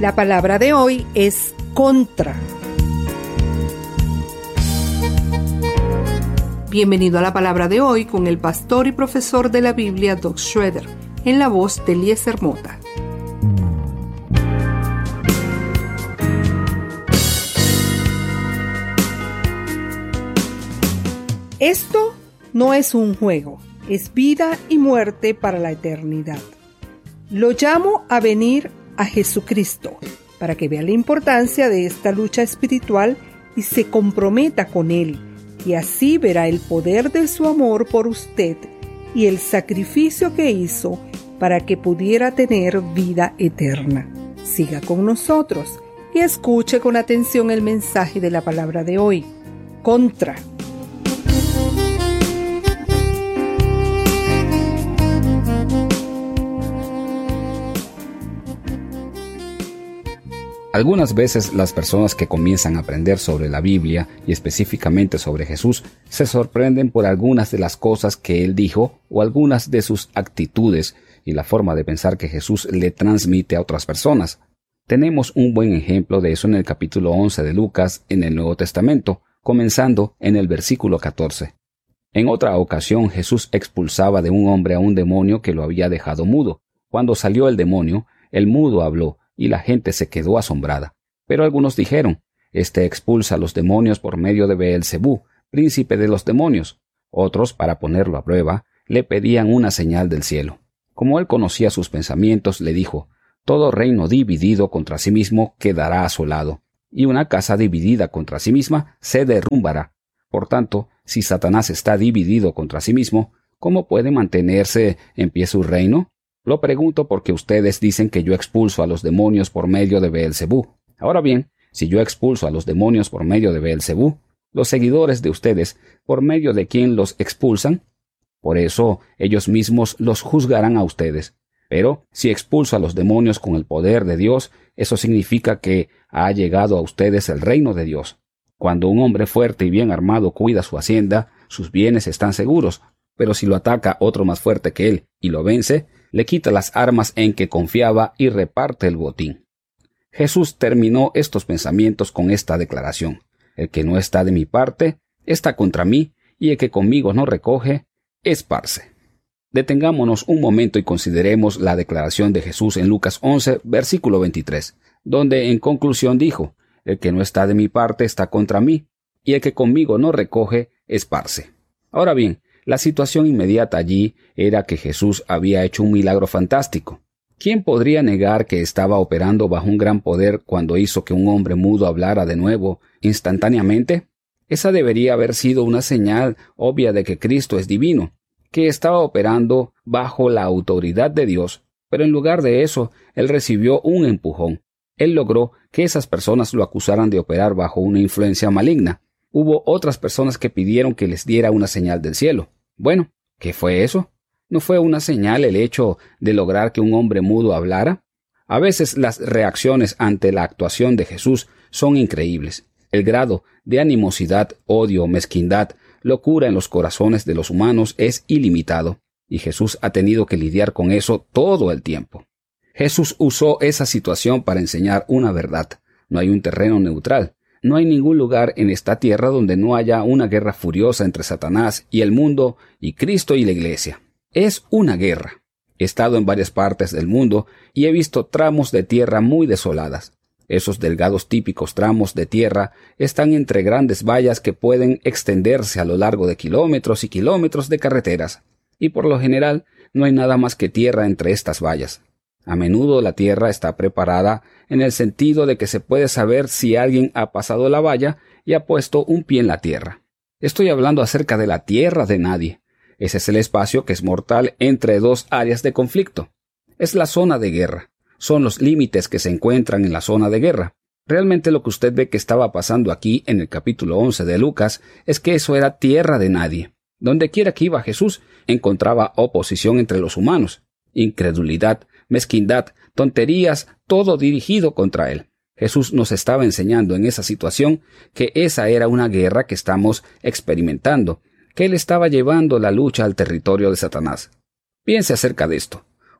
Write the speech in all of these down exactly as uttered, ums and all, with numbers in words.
La palabra de hoy es contra. Bienvenido a la palabra de hoy con el pastor y profesor de la Biblia, Doug Schroeder, en la voz de Eliezer Mota. Esto no es un juego, es vida y muerte para la eternidad. Lo llamo a venir a Jesucristo para que vea la importancia de esta lucha espiritual y se comprometa con Él, y así verá el poder de su amor por usted y el sacrificio que hizo para que pudiera tener vida eterna. Siga con nosotros y escuche con atención el mensaje de la palabra de hoy. Contra. Algunas veces las personas que comienzan a aprender sobre la Biblia y específicamente sobre Jesús se sorprenden por algunas de las cosas que Él dijo o algunas de sus actitudes y la forma de pensar que Jesús le transmite a otras personas. Tenemos un buen ejemplo de eso en el capítulo once de Lucas en el Nuevo Testamento, comenzando en el versículo catorce. En otra ocasión Jesús expulsaba de un hombre a un demonio que lo había dejado mudo. Cuando salió el demonio, el mudo habló, y la gente se quedó asombrada. Pero algunos dijeron, «Este expulsa a los demonios por medio de Beelzebú, príncipe de los demonios». Otros, para ponerlo a prueba, le pedían una señal del cielo. Como él conocía sus pensamientos, le dijo, «Todo reino dividido contra sí mismo quedará asolado, y una casa dividida contra sí misma se derrumbará. Por tanto, si Satanás está dividido contra sí mismo, ¿cómo puede mantenerse en pie su reino? Lo pregunto porque ustedes dicen que yo expulso a los demonios por medio de Beelzebú. Ahora bien, si yo expulso a los demonios por medio de Beelzebú, los seguidores de ustedes, ¿por medio de quién los expulsan? Por eso ellos mismos los juzgarán a ustedes. Pero si expulso a los demonios con el poder de Dios, eso significa que ha llegado a ustedes el reino de Dios. Cuando un hombre fuerte y bien armado cuida su hacienda, sus bienes están seguros. Pero si lo ataca otro más fuerte que él y lo vence, le quita las armas en que confiaba y reparte el botín. Jesús terminó estos pensamientos con esta declaración: «El que no está de mi parte, está contra mí, y el que conmigo no recoge, esparce». Detengámonos un momento y consideremos la declaración de Jesús en Lucas once, versículo veintitrés, donde en conclusión dijo, «El que no está de mi parte está contra mí, y el que conmigo no recoge, esparce». Ahora bien, la situación inmediata allí era que Jesús había hecho un milagro fantástico. ¿Quién podría negar que estaba operando bajo un gran poder cuando hizo que un hombre mudo hablara de nuevo, instantáneamente? Esa debería haber sido una señal obvia de que Cristo es divino, que estaba operando bajo la autoridad de Dios, pero en lugar de eso, él recibió un empujón. Él logró que esas personas lo acusaran de operar bajo una influencia maligna. Hubo otras personas que pidieron que les diera una señal del cielo. Bueno, ¿qué fue eso? ¿No fue una señal el hecho de lograr que un hombre mudo hablara? A veces las reacciones ante la actuación de Jesús son increíbles. El grado de animosidad, odio, mezquindad, locura en los corazones de los humanos es ilimitado, y Jesús ha tenido que lidiar con eso todo el tiempo. Jesús usó esa situación para enseñar una verdad. No hay un terreno neutral. No hay ningún lugar en esta tierra donde no haya una guerra furiosa entre Satanás y el mundo y Cristo y la Iglesia. Es una guerra. He estado en varias partes del mundo y he visto tramos de tierra muy desoladas. Esos delgados típicos tramos de tierra están entre grandes vallas que pueden extenderse a lo largo de kilómetros y kilómetros de carreteras. Y por lo general no hay nada más que tierra entre estas vallas. A menudo la tierra está preparada en el sentido de que se puede saber si alguien ha pasado la valla y ha puesto un pie en la tierra. Estoy hablando acerca de la tierra de nadie. Ese es el espacio que es mortal entre dos áreas de conflicto. Es la zona de guerra. Son los límites que se encuentran en la zona de guerra. Realmente lo que usted ve que estaba pasando aquí en el capítulo once de Lucas es que eso era tierra de nadie. Donde quiera que iba Jesús, encontraba oposición entre los humanos, incredulidad, mezquindad, tonterías, todo dirigido contra él. Jesús nos estaba enseñando en esa situación que esa era una guerra que estamos experimentando, que él estaba llevando la lucha al territorio de Satanás. Piense acerca de esto.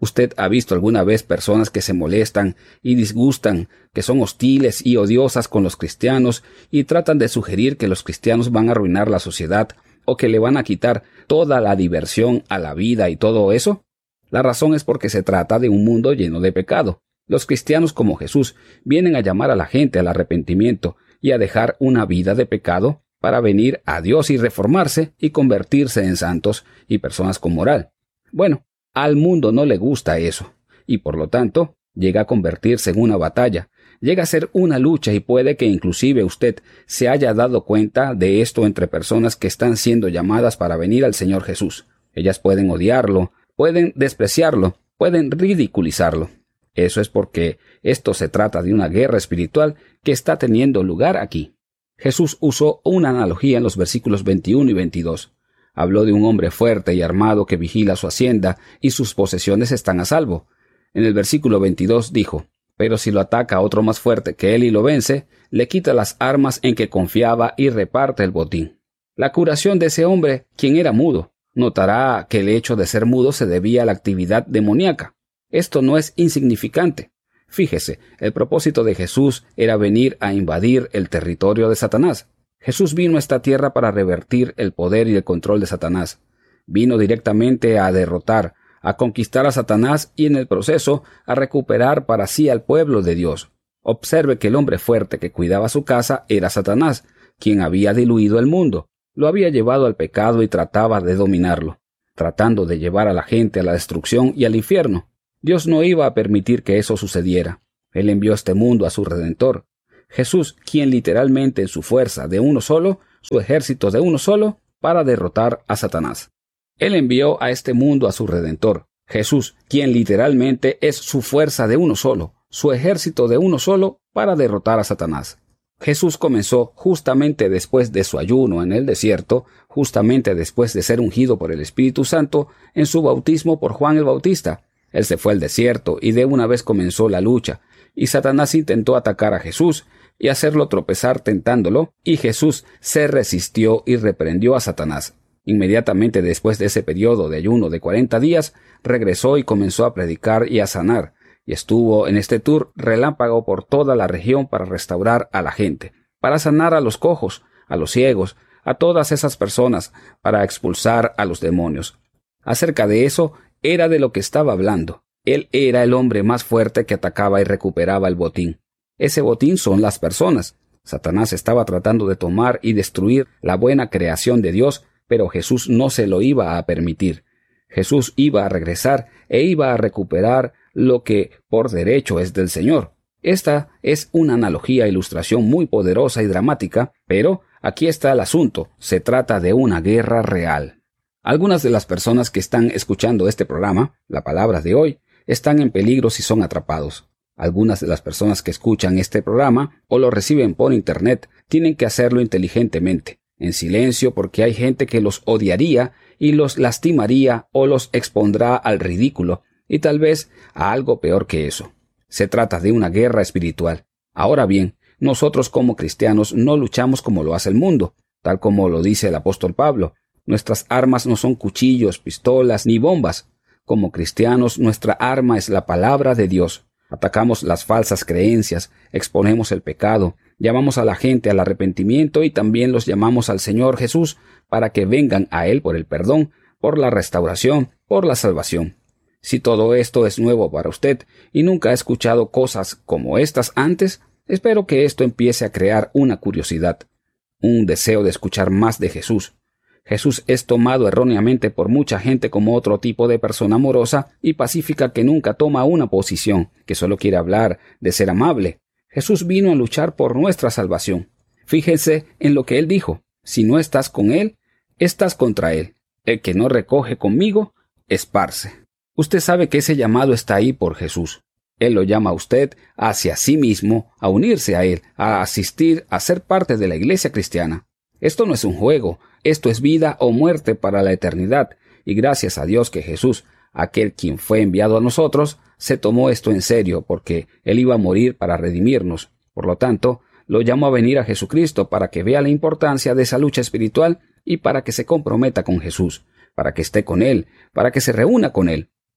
¿Usted ha visto alguna vez personas que se molestan y disgustan, que son hostiles y odiosas con los cristianos y tratan de sugerir que los cristianos van a arruinar la sociedad o que le van a quitar toda la diversión a la vida y todo eso? La razón es porque se trata de un mundo lleno de pecado. Los cristianos como Jesús vienen a llamar a la gente al arrepentimiento y a dejar una vida de pecado para venir a Dios y reformarse y convertirse en santos y personas con moral. Bueno, al mundo no le gusta eso, y por lo tanto, llega a convertirse en una batalla, llega a ser una lucha y puede que inclusive usted se haya dado cuenta de esto entre personas que están siendo llamadas para venir al Señor Jesús. Ellas pueden odiarlo, pueden despreciarlo, pueden ridiculizarlo. Eso es porque esto se trata de una guerra espiritual que está teniendo lugar aquí. Jesús usó una analogía en los versículos veintiuno y veintidós. Habló de un hombre fuerte y armado que vigila su hacienda y sus posesiones están a salvo. En el versículo veintidós dijo, pero si lo ataca otro más fuerte que él y lo vence, le quita las armas en que confiaba y reparte el botín. La curación de ese hombre, quien era mudo, notará que el hecho de ser mudo se debía a la actividad demoníaca. Esto no es insignificante. Fíjese, el propósito de Jesús era venir a invadir el territorio de Satanás. Jesús vino a esta tierra para revertir el poder y el control de Satanás. Vino directamente a derrotar, a conquistar a Satanás y en el proceso a recuperar para sí al pueblo de Dios. Observe que el hombre fuerte que cuidaba su casa era Satanás, quien había diluido el mundo, lo había llevado al pecado y trataba de dominarlo, tratando de llevar a la gente a la destrucción y al infierno. Dios no iba a permitir que eso sucediera. Él envió a este mundo a su Redentor. Jesús, quien literalmente en su fuerza de uno solo, su ejército de uno solo, para derrotar a Satanás. Él envió a este mundo a su Redentor. Jesús, quien literalmente es su fuerza de uno solo, su ejército de uno solo, para derrotar a Satanás. Jesús comenzó justamente después de su ayuno en el desierto, justamente después de ser ungido por el Espíritu Santo en su bautismo por Juan el Bautista. Él se fue al desierto y de una vez comenzó la lucha, y Satanás intentó atacar a Jesús y hacerlo tropezar tentándolo, y Jesús se resistió y reprendió a Satanás. Inmediatamente después de ese periodo de ayuno de cuarenta días, regresó y comenzó a predicar y a sanar, y estuvo en este tour relámpago por toda la región para restaurar a la gente, para sanar a los cojos, a los ciegos, a todas esas personas, para expulsar a los demonios. Acerca de eso era de lo que estaba hablando. Él era el hombre más fuerte que atacaba y recuperaba el botín. Ese botín son las personas. Satanás estaba tratando de tomar y destruir la buena creación de Dios, pero Jesús no se lo iba a permitir. Jesús iba a regresar e iba a recuperar lo que por derecho es del Señor. Esta es una analogía, ilustración muy poderosa y dramática, pero aquí está el asunto. Se trata de una guerra real. Algunas de las personas que están escuchando este programa, la palabra de hoy, están en peligro si son atrapados. Algunas de las personas que escuchan este programa o lo reciben por internet tienen que hacerlo inteligentemente, en silencio, porque hay gente que los odiaría y los lastimaría o los expondrá al ridículo y tal vez a algo peor que eso. Se trata de una guerra espiritual. Ahora bien, nosotros como cristianos no luchamos como lo hace el mundo, tal como lo dice el apóstol Pablo. Nuestras armas no son cuchillos, pistolas ni bombas. Como cristianos, nuestra arma es la palabra de Dios. Atacamos las falsas creencias, exponemos el pecado, llamamos a la gente al arrepentimiento y también los llamamos al Señor Jesús para que vengan a Él por el perdón, por la restauración, por la salvación. Si todo esto es nuevo para usted y nunca ha escuchado cosas como estas antes, espero que esto empiece a crear una curiosidad, un deseo de escuchar más de Jesús. Jesús es tomado erróneamente por mucha gente como otro tipo de persona amorosa y pacífica que nunca toma una posición, que solo quiere hablar de ser amable. Jesús vino a luchar por nuestra salvación. Fíjense en lo que Él dijo. Si no estás con Él, estás contra Él. El que no recoge conmigo, esparce. Usted sabe que ese llamado está ahí por Jesús. Él lo llama a usted hacia sí mismo, a unirse a Él, a asistir, a ser parte de la iglesia cristiana. Esto no es un juego, esto es vida o muerte para la eternidad, y gracias a Dios que Jesús, aquel quien fue enviado a nosotros, se tomó esto en serio porque Él iba a morir para redimirnos. Por lo tanto, lo llamó a venir a Jesucristo para que vea la importancia de esa lucha espiritual y para que se comprometa con Jesús, para que esté con Él, para que se reúna con Él.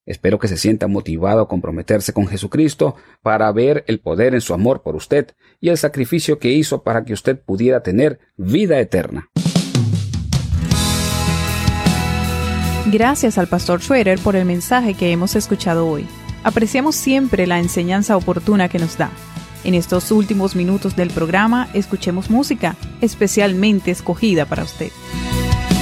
Espero que se sienta motivado a comprometerse con Jesucristo para ver el poder en su amor por usted y el sacrificio que hizo para que usted pudiera tener vida eterna. Gracias al pastor Schroeder por el mensaje que hemos escuchado hoy. Apreciamos siempre la enseñanza oportuna que nos da. En estos últimos minutos del programa, escuchemos música especialmente escogida para usted.